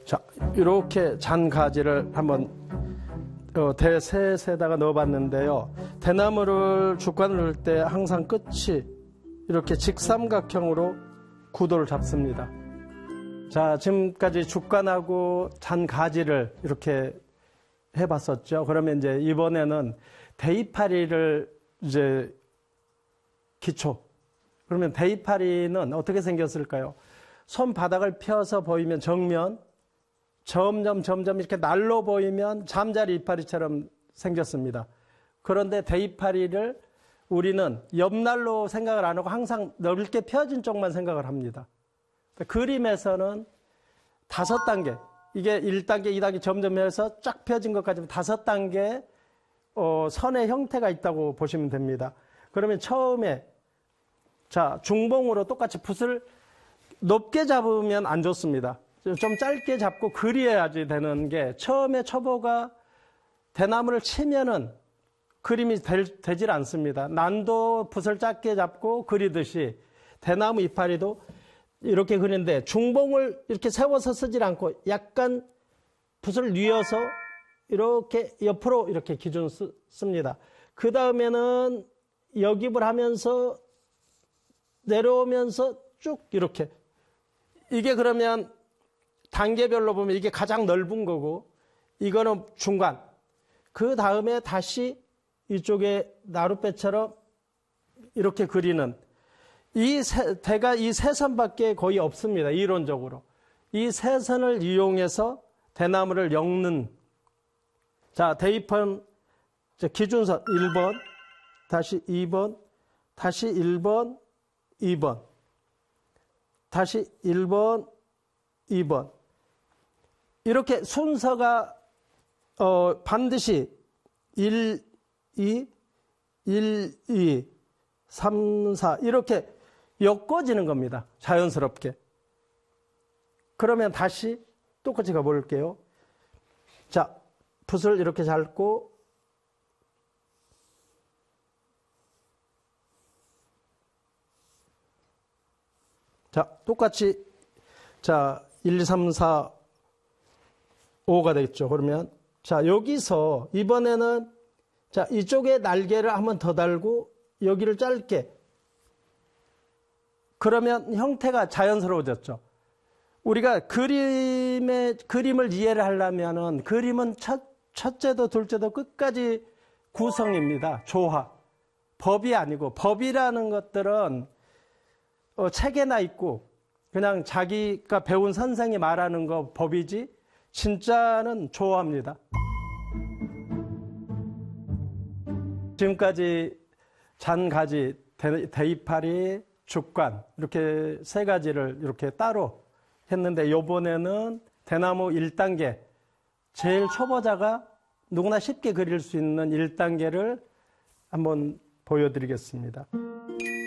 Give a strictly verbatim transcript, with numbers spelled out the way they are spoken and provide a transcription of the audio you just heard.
자, 이렇게 잔 가지를 한번 어, 대셋에다가 넣어봤는데요. 대나무를 죽관을 넣을 때 항상 끝이 이렇게 직삼각형으로 구도를 잡습니다. 자, 지금까지 죽관하고 잔 가지를 이렇게 해봤었죠. 그러면 이제 이번에는 대이파리를 이제 기초. 그러면 대이파리는 어떻게 생겼을까요? 손바닥을 펴서 보이면 정면, 점점 점점 이렇게 날로 보이면 잠자리 이파리처럼 생겼습니다. 그런데 대이파리를 우리는 옆날로 생각을 안 하고 항상 넓게 펴진 쪽만 생각을 합니다. 그림에서는 다섯 단계, 이게 일 단계, 이 단계 점점 해서 쫙 펴진 것까지 다섯 단계 어, 선의 형태가 있다고 보시면 됩니다. 그러면 처음에 자 중봉으로 똑같이 붓을 높게 잡으면 안 좋습니다. 좀 짧게 잡고 그려야지 되는 게 처음에 초보가 대나무를 치면은 그림이 될, 되질 않습니다. 난도 붓을 짧게 잡고 그리듯이 대나무 이파리도 이렇게 그리는데 중봉을 이렇게 세워서 쓰질 않고 약간 붓을 뉘어서 이렇게 옆으로 이렇게 기준 쓰, 씁니다. 그 다음에는 역입을 하면서 내려오면서 쭉 이렇게. 이게 그러면 단계별로 보면 이게 가장 넓은 거고 이거는 중간. 그 다음에 다시 이쪽에 나룻배처럼 이렇게 그리는 이 세, 대가 이 세 선밖에 거의 없습니다. 이론적으로. 이 세 선을 이용해서 대나무를 엮는. 자, 대입은 기준선 일 번, 다시 이 번, 다시 일 번, 이 번, 다시 일 번, 이 번. 이렇게 순서가 어, 반드시 일, 이, 일, 이, 삼, 사 이렇게 엮어지는 겁니다. 자연스럽게. 그러면 다시 똑같이 가볼게요. 자, 붓을 이렇게 잡고 자, 똑같이 자, 일, 이, 삼, 사, 오가 되겠죠. 그러면 자, 여기서 이번에는 자, 이쪽에 날개를 한번 더 달고 여기를 짧게. 그러면 형태가 자연스러워졌죠. 우리가 그림의, 그림을 이해를 하려면은 그림은 첫, 첫째도 둘째도 끝까지 구성입니다. 조화. 법이 아니고, 법이라는 것들은 어, 책에나 있고 그냥 자기가 배운 선생이 말하는 거 법이지 진짜는 조화입니다. 지금까지 잔가지, 대이파리, 죽관 이렇게 세 가지를 이렇게 따로 했는데 이번에는 대나무 일 단계 제일 초보자가 누구나 쉽게 그릴 수 있는 일 단계를 한번 보여드리겠습니다.